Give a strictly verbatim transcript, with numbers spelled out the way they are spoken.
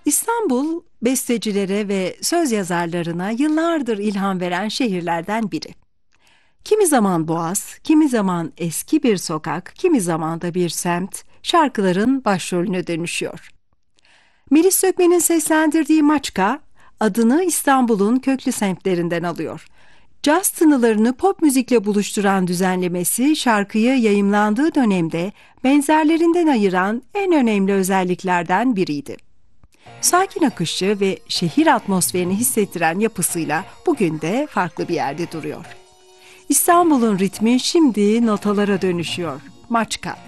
İstanbul, bestecilere ve söz yazarlarına yıllardır ilham veren şehirlerden biri. Kimi zaman Boğaz, kimi zaman eski bir sokak, kimi zaman da bir semt, şarkıların başrolüne dönüşüyor. Melis Sökmen'in seslendirdiği Maçka, adını İstanbul'un köklü semtlerinden alıyor. Caz tınılarını pop müzikle buluşturan düzenlemesi, şarkıyı yayımlandığı dönemde benzerlerinden ayıran en önemli özelliklerden biriydi. Sakin akışı ve şehir atmosferini hissettiren yapısıyla bugün de farklı bir yerde duruyor. İstanbul'un ritmi şimdi notalara dönüşüyor. Maçka.